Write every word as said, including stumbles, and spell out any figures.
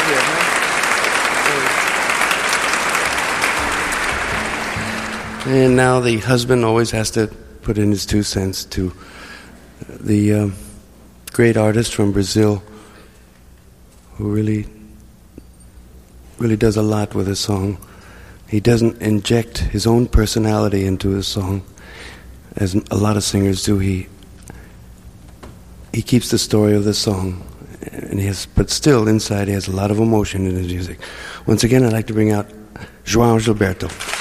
here, man. And now the husband always has to put in his two cents to the uh, great artist from Brazil who really, really does a lot with his song. He doesn't inject his own personality into his song, as a lot of singers do. He he keeps the story of the song, and he has, but still inside he has a lot of emotion in his music. Once again, I'd like to bring out João Gilberto.